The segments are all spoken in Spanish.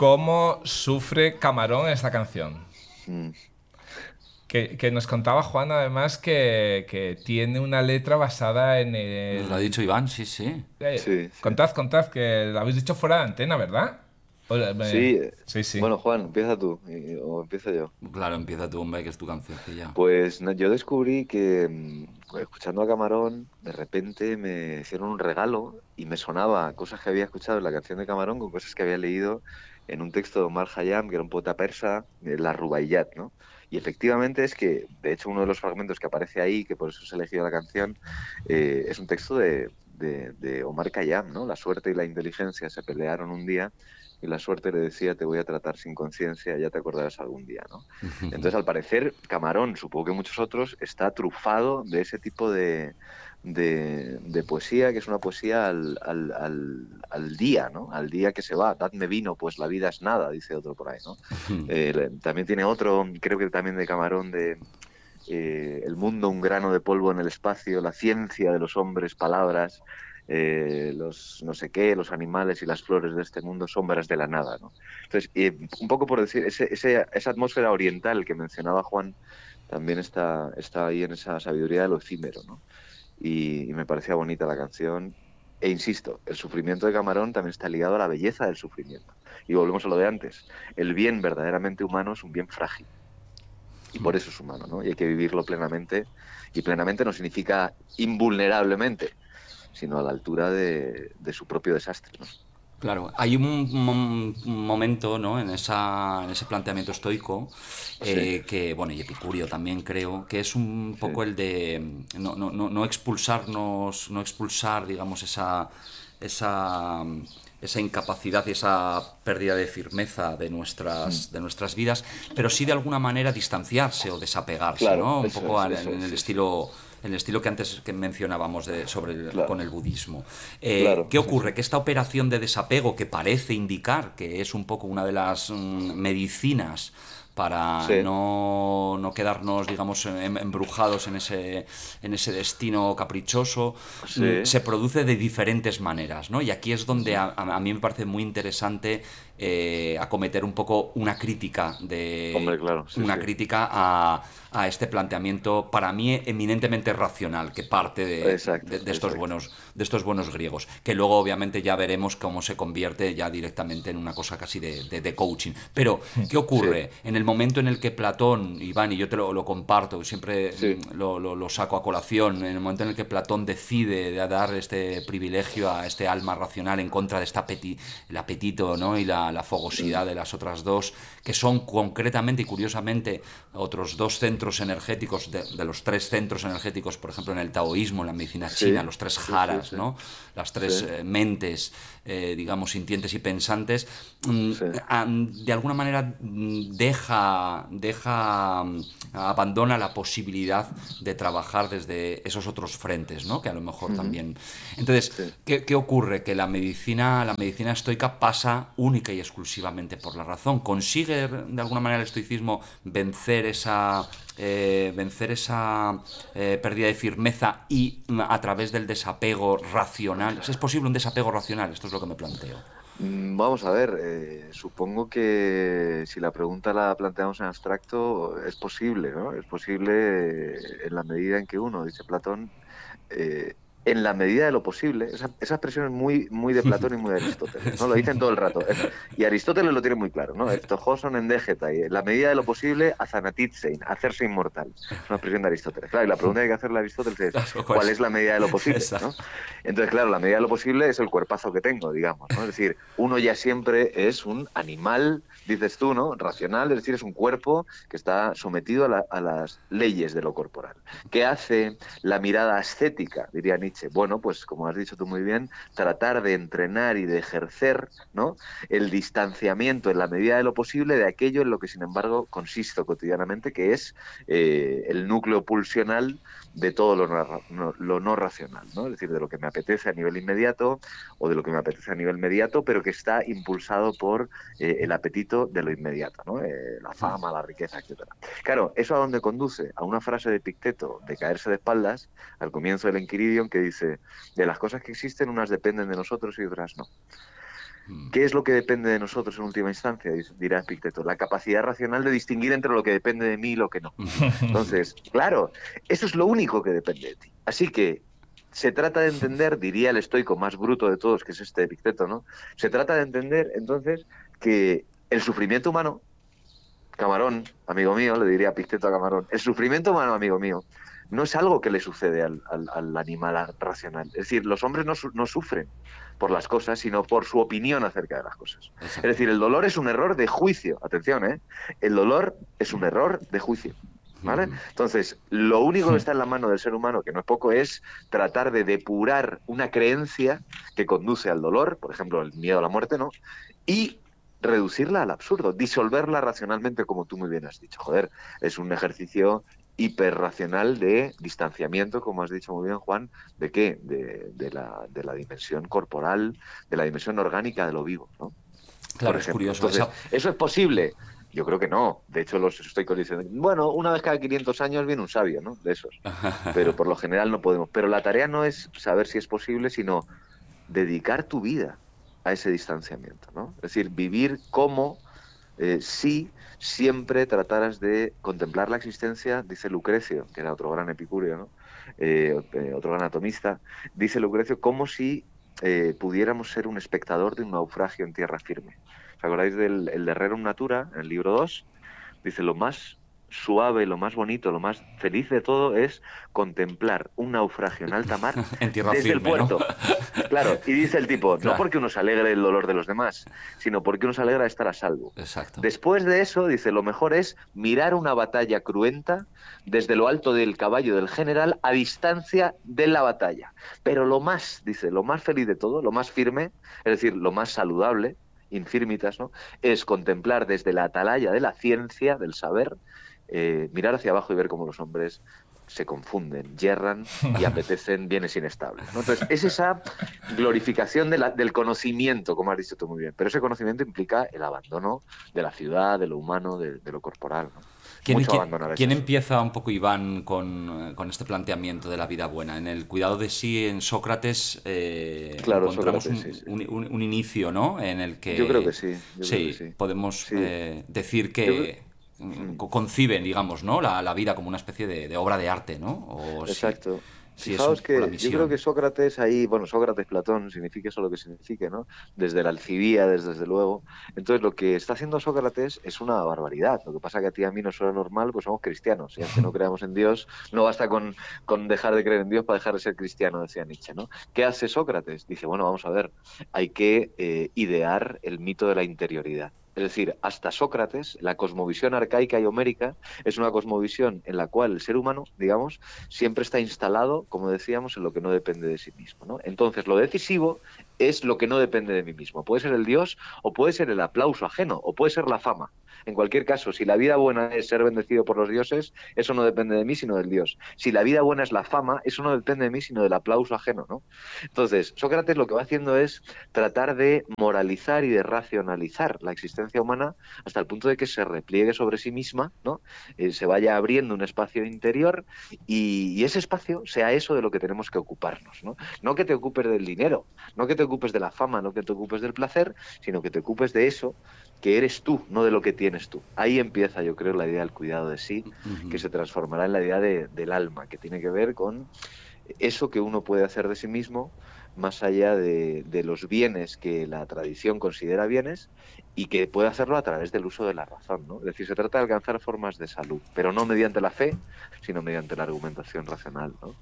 cómo sufre Camarón en esta canción. Mm. Que nos contaba Juan, además, que tiene una letra basada en Nos lo ha el... dicho Iván, sí, sí. Sí, sí. contad, que lo habéis dicho fuera de antena, ¿verdad? Sí, Sí, sí. bueno, Juan, empieza tú o empiezo yo. Claro, empieza tú, hombre, que es tu cancioncilla. Pues yo descubrí que escuchando a Camarón, de repente me hicieron un regalo y me sonaba cosas que había escuchado en la canción de Camarón con cosas que había leído en un texto de Omar Khayyam, que era un poeta persa, la Rubaiyat, ¿no? Y efectivamente es que, de hecho, uno de los fragmentos que aparece ahí, que por eso se ha elegido la canción, es un texto de Omar Khayyam, ¿no? La suerte y la inteligencia se pelearon un día y la suerte le decía, te voy a tratar sin conciencia, ya te acordarás algún día, ¿no? Entonces, al parecer, Camarón, supongo que muchos otros, está trufado de ese tipo de poesía, que es una poesía al día, ¿no? Al día que se va. Dadme vino, pues la vida es nada, dice otro por ahí, ¿no? También tiene otro, creo que también de Camarón, de el mundo un grano de polvo en el espacio, la ciencia de los hombres, palabras, los no sé qué, los animales y las flores de este mundo, sombras de la nada, ¿no? Entonces, un poco por decir, esa atmósfera oriental que mencionaba Juan también está ahí en esa sabiduría de lo efímero, ¿no? Y me parecía bonita la canción. E insisto, el sufrimiento de Camarón también está ligado a la belleza del sufrimiento. Y volvemos a lo de antes. El bien verdaderamente humano es un bien frágil y por eso es humano, ¿no? Y hay que vivirlo plenamente. Y plenamente no significa invulnerablemente, sino a la altura de su propio desastre, ¿no? Claro, hay un momento, ¿no? En ese planteamiento estoico Sí, bueno, y epicurio también creo, que es un sí, poco el de no expulsarnos, no expulsar, digamos, esa, esa incapacidad y esa pérdida de firmeza mm, de nuestras vidas, pero sí de alguna manera distanciarse o desapegarse, claro, ¿no? Un poco en eso es, sí, el estilo que antes que mencionábamos claro, con el budismo. claro, ¿Qué sí, sí, ocurre? Que esta operación de desapego, que parece indicar que es un poco una de las medicinas para sí, no quedarnos, digamos, embrujados en ese destino caprichoso, sí, se produce de diferentes maneras, ¿no? Y aquí es donde ujú, a mí me parece muy interesante acometer un poco hombre, claro, sí, una sí, crítica a este planteamiento para mí eminentemente racional que parte exacto, exacto, de estos buenos griegos, que luego obviamente ya veremos cómo se convierte ya directamente en una cosa casi de coaching. Pero, ¿qué sí, ocurre? En el momento en el que Platón, Iván, y yo te lo comparto, siempre sí, lo saco a colación, en el momento en el que Platón decide dar este privilegio a este alma racional en contra de el apetito, ¿no? Y la mm, fogosidad de las otras dos, que son concretamente y curiosamente otros dos centros energéticos de los tres centros energéticos, por ejemplo, en el taoísmo, en la medicina china, sí, los tres sí, sí, jaras, sí, ¿no? Las sí, tres mentes, digamos, sintientes y pensantes, sí, de alguna manera abandona la posibilidad de trabajar desde esos otros frentes, ¿no? Que a lo mejor ujú, también. Entonces, sí. ¿qué ocurre? Que la medicina estoica pasa única y exclusivamente por la razón. Consigue de alguna manera el estoicismo vencer esa pérdida de firmeza y a través del desapego racional. ¿Es posible un desapego racional? Esto es lo que me planteo. Vamos a ver, supongo que si la pregunta la planteamos en abstracto, es posible, ¿no? Es posible en la medida en que uno, dice Platón, eh, en la medida de lo posible, esa expresión es muy, muy de Platón y muy de Aristóteles, ¿no? Lo dicen todo el rato. Y Aristóteles lo tiene muy claro, ¿no? Eftojoson endégeta, y en la medida de lo posible, azanatitsein, hacerse inmortal. Es una expresión de Aristóteles. Claro, y la pregunta que hay que hacerle a Aristóteles es, Claro, ¿cuál es la medida de lo posible, ¿no? Exacto. Entonces, claro, la medida de lo posible es el cuerpazo que tengo, digamos, ¿no? Es decir, uno ya siempre es un animal, dices tú, ¿no? Racional, es decir, es un cuerpo que está sometido a las leyes de lo corporal. ¿Qué hace la mirada ascética, diría Nietzsche? Bueno, pues como has dicho tú muy bien, tratar de entrenar y de ejercer, ¿no? El distanciamiento en la medida de lo posible de aquello en lo que, sin embargo, consisto cotidianamente, que es el núcleo pulsional de todo lo no racional, ¿no? Es decir, de lo que me apetece a nivel inmediato o de lo que me apetece a nivel mediato, pero que está impulsado por el apetito de lo inmediato, ¿no? La fama, la riqueza, etcétera. Claro, ¿eso a dónde conduce? A una frase de Picteto de caerse de espaldas al comienzo del Enquiridion que dice, de las cosas que existen, unas dependen de nosotros y otras no. ¿Qué es lo que depende de nosotros en última instancia? Dirá Epicteto, la capacidad racional de distinguir entre lo que depende de mí y lo que no. Entonces, claro, eso es lo único que depende de ti. Así que se trata de entender, diría el estoico más bruto de todos, que es este Epicteto, ¿no? Se trata de entender, entonces, que el sufrimiento humano, Camarón, amigo mío, le diría Epicteto a Camarón, el sufrimiento humano, amigo mío, no es algo que le sucede al animal racional. Es decir, los hombres no sufren por las cosas, sino por su opinión acerca de las cosas. Exacto. Es decir, el dolor es un error de juicio. Atención, ¿eh? El dolor es un error de juicio. ¿Vale? Entonces, lo único que está en la mano del ser humano, que no es poco, es tratar de depurar una creencia que conduce al dolor, por ejemplo, el miedo a la muerte, ¿no? Y reducirla al absurdo, disolverla racionalmente, como tú muy bien has dicho. Joder, es un ejercicio hiperracional de distanciamiento, como has dicho muy bien, Juan, ¿de qué? De la dimensión corporal, de la dimensión orgánica de lo vivo, ¿no? Claro, Por es ejemplo. curioso. Entonces, ¿eso es posible? Yo creo que no. De hecho, los estoicos dicen, bueno, una vez cada 500 años viene un sabio, ¿no? De esos. Pero por lo general no podemos. Pero la tarea no es saber si es posible, sino dedicar tu vida a ese distanciamiento, ¿no? Es decir, vivir como si siempre trataras de contemplar la existencia, dice Lucrecio, que era otro gran epicúreo, ¿no? Otro gran atomista, dice Lucrecio, como si pudiéramos ser un espectador de un naufragio en tierra firme. ¿Os acordáis del el de Rerum Natura, en el libro 2? Dice, lo más suave, lo más bonito, lo más feliz de todo es contemplar un naufragio en alta mar En tierra desde firme, el puerto. ¿no? Claro, y dice el tipo, Claro. no porque uno se alegre del dolor de los demás, sino porque uno se alegra de estar a salvo. Exacto. Después de eso, dice, lo mejor es mirar una batalla cruenta desde lo alto del caballo del general a distancia de la batalla. Pero lo más, dice, lo más feliz de todo, lo más firme, es decir, lo más saludable, infirmitas, ¿no? Es contemplar desde la atalaya de la ciencia, del saber, mirar hacia abajo y ver cómo los hombres se confunden, yerran y apetecen bienes inestables, ¿no? Entonces, es esa glorificación del conocimiento, como has dicho tú muy bien, pero ese conocimiento implica el abandono de la ciudad, de lo humano, de lo corporal, ¿no? Mucho abandonar ¿Quién eso. empieza un poco, Iván, con este planteamiento de la vida buena? En el cuidado de sí, en Sócrates, Claro, encontramos Sócrates, sí. un inicio, ¿no? En el que Yo creo que sí, yo creo que sí, sí. podemos Sí. decir Yo que creo- conciben, digamos, ¿no? La vida como una especie de obra de arte, ¿no? O Exacto. si es un Fijaos poco la que yo creo misión. que Sócrates ahí, bueno, Sócrates, Platón, signifique eso lo que signifique, ¿no? Desde la Alcibíades, desde luego. Entonces, lo que está haciendo Sócrates es una barbaridad. Lo que pasa que a ti y a mí no suena normal, pues somos cristianos. Y aunque no creamos en Dios, no basta con dejar de creer en Dios para dejar de ser cristiano, decía Nietzsche, ¿no? ¿Qué hace Sócrates? Dice, bueno, vamos a ver, hay que idear el mito de la interioridad. Es decir, hasta Sócrates, la cosmovisión arcaica y homérica es una cosmovisión en la cual el ser humano, digamos, siempre está instalado, como decíamos, en lo que no depende de sí mismo, ¿no? Entonces, lo decisivo es lo que no depende de mí mismo. Puede ser el Dios, o puede ser el aplauso ajeno, o puede ser la fama. En cualquier caso, si la vida buena es ser bendecido por los dioses, eso no depende de mí, sino del Dios. Si la vida buena es la fama, eso no depende de mí, sino del aplauso ajeno, ¿no? Entonces, Sócrates lo que va haciendo es tratar de moralizar y de racionalizar la existencia humana hasta el punto de que se repliegue sobre sí misma, ¿no? Se vaya abriendo un espacio interior y ese espacio sea eso de lo que tenemos que ocuparnos, ¿no? No que te ocupes del dinero, no que te ocupes de la fama, no que te ocupes del placer, sino que te ocupes de eso que eres tú, no de lo que tienes tú. Ahí empieza, yo creo, la idea del cuidado de sí, que se transformará en la idea del alma, que tiene que ver con eso que uno puede hacer de sí mismo, más allá de los bienes que la tradición considera bienes y que puede hacerlo a través del uso de la razón, ¿no? Es decir, se trata de alcanzar formas de salud, pero no mediante la fe, sino mediante la argumentación racional, ¿no?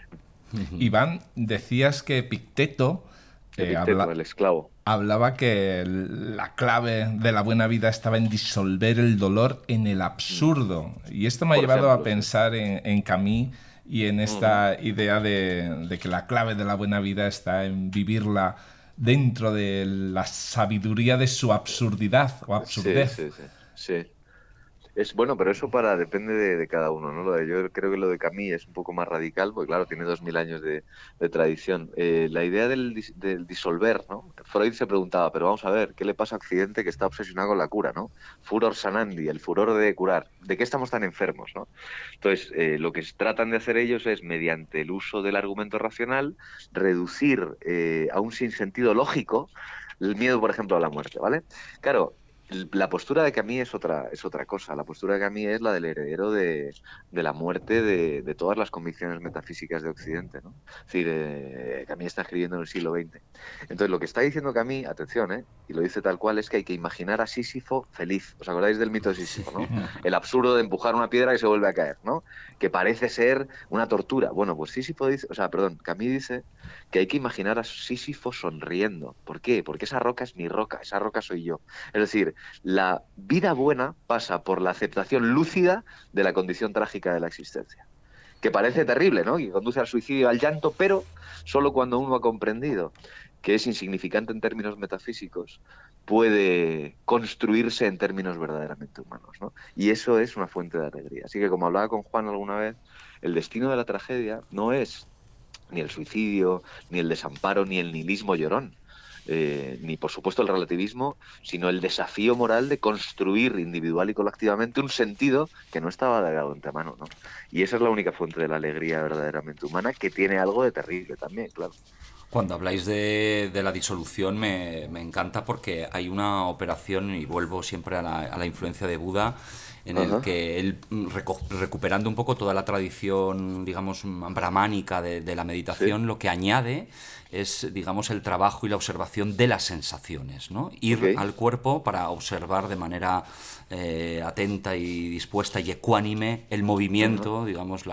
Iván, decías que Epicteto Epicteto, el esclavo. hablaba que la clave de la buena vida estaba en disolver el dolor en el absurdo. Y esto me ha Por llevado ejemplo, a pensar en Camus y en esta idea de que la clave de la buena vida está en vivirla dentro de la sabiduría de su absurdidad o Sí, absurdez. sí, sí, sí. Es bueno, pero eso depende de cada uno, ¿no? Yo creo que lo de Camus es un poco más radical, porque claro, tiene 2000 años de tradición. La idea del disolver, ¿no? Freud se preguntaba, pero vamos a ver, ¿qué le pasa a Occidente que está obsesionado con la cura, ¿no? Furor sanandi, el furor de curar. ¿De qué estamos tan enfermos, no? Entonces, lo que tratan de hacer ellos es, mediante el uso del argumento racional, reducir a un sinsentido lógico el miedo, por ejemplo, a la muerte, ¿vale? Claro, la postura de Camus es otra cosa. La postura de Camus es la del heredero de la muerte de todas las convicciones metafísicas de Occidente, ¿no? Es decir, Camus está escribiendo en el siglo XX. Entonces, lo que está diciendo Camus, atención, y lo dice tal cual, es que hay que imaginar a Sísifo feliz. ¿Os acordáis del mito de Sísifo, no? El absurdo de empujar una piedra que se vuelve a caer, ¿no? Que parece ser una tortura. Bueno, pues Sísifo dice, o sea, perdón, Camus dice que hay que imaginar a Sísifo sonriendo. ¿Por qué? Porque esa roca es mi roca, esa roca soy yo. Es decir, la vida buena pasa por la aceptación lúcida de la condición trágica de la existencia. Que parece terrible, ¿no? Que conduce al suicidio, al llanto, pero solo cuando uno ha comprendido que es insignificante en términos metafísicos, puede construirse en términos verdaderamente humanos, ¿no? Y eso es una fuente de alegría. Así que, como hablaba con Juan alguna vez, el destino de la tragedia no es ni el suicidio, ni el desamparo, ni el nihilismo llorón, ni por supuesto el relativismo, sino el desafío moral de construir individual y colectivamente un sentido que no estaba dado de antemano, ¿no? Y esa es la única fuente de la alegría verdaderamente humana, que tiene algo de terrible también, claro. Cuando habláis de la disolución me encanta porque hay una operación, y vuelvo siempre a la influencia de Buda, en el Ajá. que él, recuperando un poco toda la tradición, digamos, brahmánica de la Sí. meditación, lo que añade es, digamos, el trabajo y la observación de las sensaciones, ¿no? Ok. Ir al cuerpo para observar de manera atenta y dispuesta y ecuánime el Ajá. movimiento, digamos,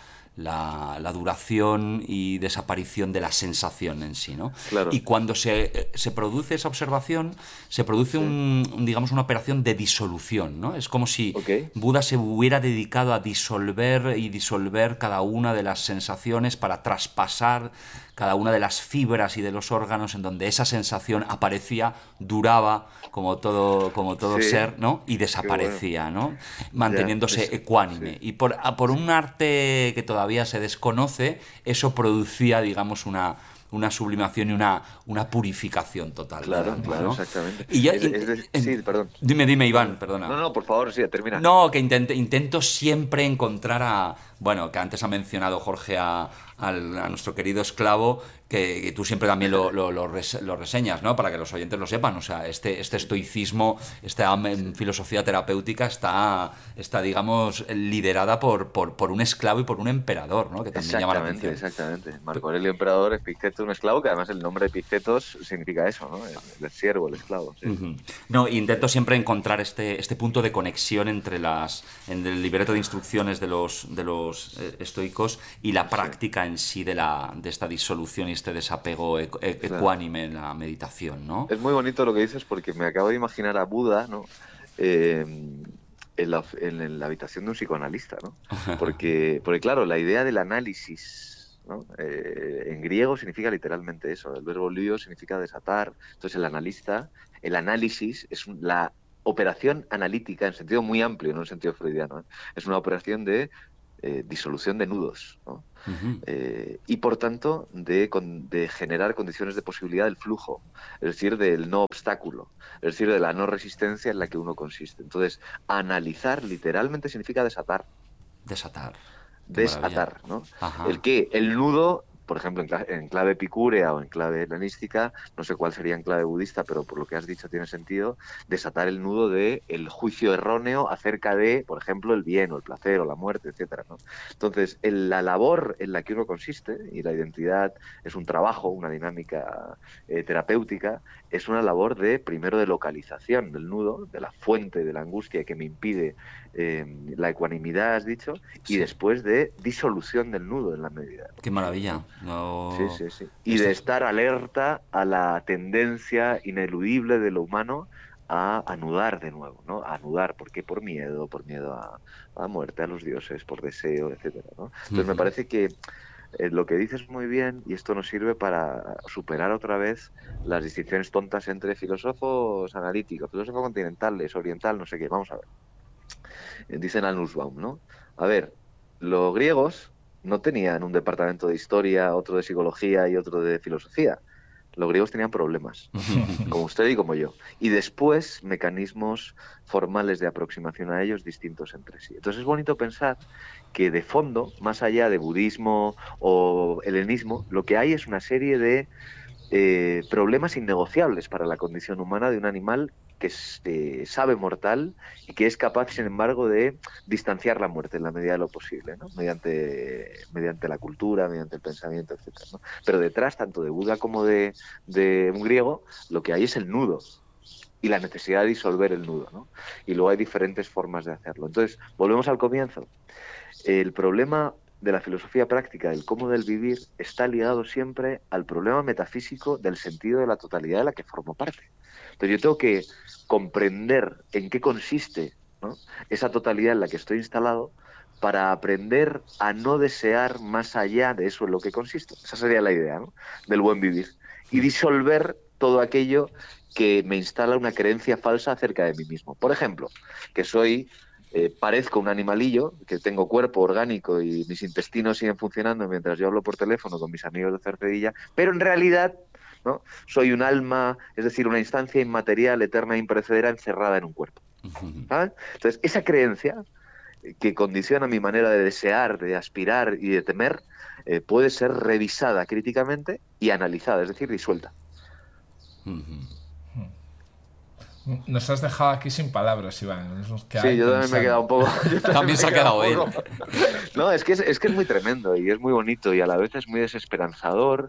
la duración y desaparición de la sensación en sí, ¿no? Y Claro. cuando se produce esa observación, se produce Sí. digamos, una operación de disolución, ¿no? Es como si Ok. Buda se hubiera dedicado a disolver y disolver cada una de las sensaciones para traspasar cada una de las fibras y de los órganos en donde esa sensación aparecía, duraba como todo Sí. ser, ¿no? Y Qué bueno. desaparecía, ¿no? Ya. Manteniéndose ecuánime. Sí. Y por Sí. un arte que todavía se desconoce, eso producía, digamos, una sublimación y una purificación total del Claro, alma, claro, ¿no? exactamente. Y ya, Sí, perdón. dime, Iván, No, perdona. no, no, por favor, sí, termina. No, que intento siempre encontrar bueno, que antes ha mencionado Jorge a nuestro querido esclavo, que tú siempre también lo reseñas, ¿no? Para que los oyentes lo sepan. O sea, este Sí, estoicismo, esta sí. filosofía terapéutica está, digamos, liderada por un esclavo y por un emperador, ¿no? Que también llama la Exactamente, atención. exactamente. Marco Aurelio Emperador, Epicteto, un esclavo, que además el nombre Epictetos significa eso, ¿no? El siervo, el esclavo, sí, sí. Ujú. No, intento Sí, siempre encontrar este punto de conexión en el libreto de instrucciones de los estoicos y la sí, práctica en sí de esta disolución y este desapego claro. ecuánime en la meditación, ¿no? Es muy bonito lo que dices porque me acabo de imaginar a Buda, ¿no? En la habitación de un psicoanalista, ¿no? Porque claro, la idea del análisis, ¿no? En griego significa literalmente eso. El verbo lio significa desatar. Entonces el análisis es la operación analítica en sentido muy amplio, no en sentido freudiano, ¿eh? Es una operación de disolución de nudos, ¿no? Ujú. Y por tanto de generar condiciones de posibilidad del flujo, es decir, del no obstáculo, es decir, de la no resistencia en la que uno consiste. Entonces, analizar literalmente significa desatar, Desatar. Qué maravilla. desatar, ¿no? El Ajá. que el nudo, por ejemplo, en clave epicúrea o en clave helenística, no sé cuál sería en clave budista, pero por lo que has dicho tiene sentido, desatar el nudo de el juicio erróneo acerca de, por ejemplo, el bien o el placer o la muerte, etcétera, ¿no? Entonces, la labor en la que uno consiste, y la identidad es un trabajo, una dinámica terapéutica, es una labor de, primero, de localización del nudo, de la fuente de la angustia que me impide la ecuanimidad, has dicho, y Sí. después de disolución del nudo en la medida de lo Qué posible, maravilla. ¿no? Sí, No... sí, sí. Y Este de es... estar alerta a la tendencia ineludible de lo humano a anudar de nuevo, ¿no? A anudar, ¿por qué? Por miedo a la muerte, a los dioses, por deseo, etcétera, ¿no? Entonces me Ujú. parece que lo que dices muy bien, y esto nos sirve para superar otra vez las distinciones tontas entre filósofos analíticos, filósofos continentales, oriental, no sé qué. Vamos a ver. Dicen al Nussbaum, ¿no? A ver, los griegos no tenían un departamento de historia, otro de psicología y otro de filosofía. Los griegos tenían problemas, ¿no? Como usted y como yo. Y después mecanismos formales de aproximación a ellos distintos entre sí. Entonces es bonito pensar que de fondo, más allá de budismo o helenismo, lo que hay es una serie de problemas innegociables para la condición humana de un animal que sabe mortal y que es capaz, sin embargo, de distanciar la muerte en la medida de lo posible, ¿no? mediante la cultura, mediante el pensamiento, etcétera, ¿no? Pero detrás, tanto de Buda como de un griego, lo que hay es el nudo y la necesidad de disolver el nudo, ¿no? Y luego hay diferentes formas de hacerlo. Entonces, volvemos al comienzo. El problema de la filosofía práctica, del cómo del vivir, está ligado siempre al problema metafísico del sentido de la totalidad de la que formo parte. Entonces yo tengo que comprender en qué consiste, ¿no?, esa totalidad en la que estoy instalado para aprender a no desear más allá de eso en lo que consiste. Esa sería la idea, ¿no?, del buen vivir. Y disolver todo aquello que me instala una creencia falsa acerca de mí mismo. Por ejemplo, que parezco un animalillo, que tengo cuerpo orgánico y mis intestinos siguen funcionando mientras yo hablo por teléfono con mis amigos de Cercedilla, pero en realidad, ¿no?, soy un alma, es decir, una instancia inmaterial, eterna e imperecedera encerrada en un cuerpo. ¿Sabes? Entonces, esa creencia que condiciona mi manera de desear, de aspirar y de temer, puede ser revisada críticamente y analizada, es decir, disuelta. Nos has dejado aquí sin palabras, Iván. Sí, yo también me he quedado un poco... También se ha quedado él. No, es que es muy tremendo y es muy bonito y a la vez es muy desesperanzador.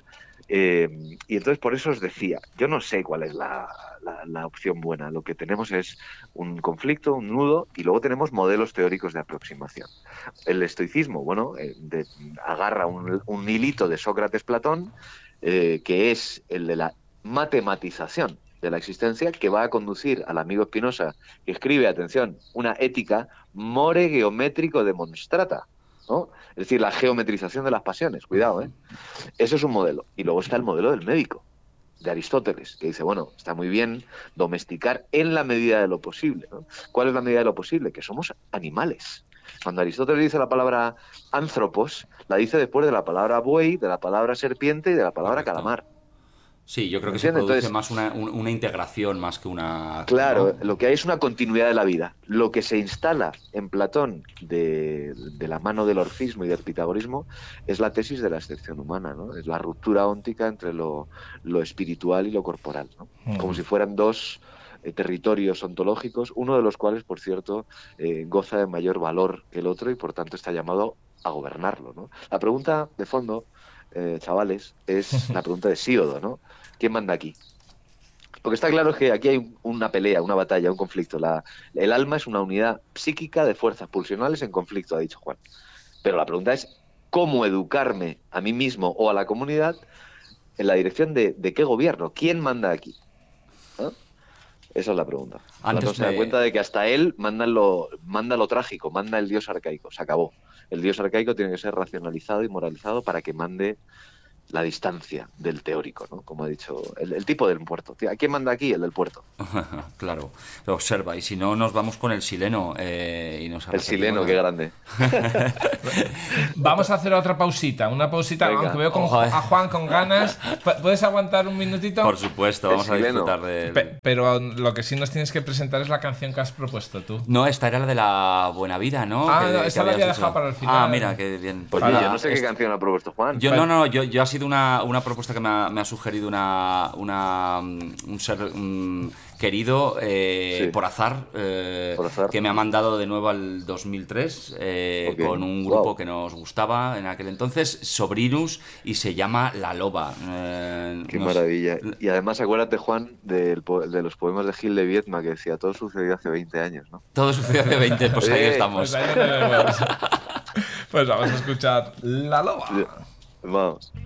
Y entonces por eso os decía, yo no sé cuál es la opción buena. Lo que tenemos es un conflicto, un nudo, y luego tenemos modelos teóricos de aproximación. El estoicismo, bueno, agarra un hilito de Sócrates-Platón, que es el de la matematización de la existencia, que va a conducir al amigo Spinoza, que escribe, atención, una ética more geométrico demonstrata, ¿no? Es decir, la geometrización de las pasiones, cuidado, ¿eh? Eso es un modelo. Y luego está el modelo del médico, de Aristóteles, que dice, bueno, está muy bien domesticar en la medida de lo posible, ¿no? ¿Cuál es la medida de lo posible? Que somos animales. Cuando Aristóteles dice la palabra anthropos, la dice después de la palabra buey, de la palabra serpiente y de la palabra calamar. Sí, yo creo que se produce más una integración más que una... Claro, ¿no? Lo que hay es una continuidad de la vida. Lo que se instala en Platón de la mano del orfismo y del pitagorismo es la tesis de la excepción humana, ¿no? Es la ruptura óntica entre lo espiritual y lo corporal, ¿no? Como si fueran dos territorios ontológicos, uno de los cuales, por cierto, goza de mayor valor que el otro y por tanto está llamado a gobernarlo, ¿no? La pregunta de fondo, chavales, es la pregunta de Síodo, ¿no? ¿Quién manda aquí? Porque está claro que aquí hay una pelea, una batalla, un conflicto. El alma es una unidad psíquica de fuerzas pulsionales en conflicto, ha dicho Juan. Pero la pregunta es cómo educarme a mí mismo o a la comunidad en la dirección de qué gobierno. ¿Quién manda aquí? ¿No? Esa es la pregunta. Platón se da cuenta de que hasta él manda lo trágico, manda el dios arcaico. Se acabó. El dios arcaico tiene que ser racionalizado y moralizado para que mande la distancia del teórico, ¿no? Como ha dicho el tipo del puerto. ¿A quién manda aquí? El del puerto. Claro, observa. Y si no, nos vamos con el sileno. El sileno, qué grande. Vamos a hacer otra pausita. Una pausita, venga, aunque veo a Juan con ganas. ¿Puedes aguantar un minutito? Por supuesto, vamos a disfrutar de... Pero lo que sí nos tienes que presentar es la canción que has propuesto tú. No, esta era la de la buena vida, ¿no? No, esta la había dejado para el final. Ah, mira, qué bien. Pues yo no sé qué canción ha propuesto Juan. Yo ha sido una propuesta que me ha sugerido un ser querido sí, por azar, que me ha mandado de nuevo al 2003 con un grupo que nos gustaba en aquel entonces, Sobrinus, y se llama La Loba. Qué maravilla. Y además acuérdate, Juan, de los poemas de Gil de Viedma, que decía, todo sucedió hace 20 años, ¿no? Todo sucedió hace 20, pues ahí estamos. Pues vamos a escuchar La Loba. Vamos.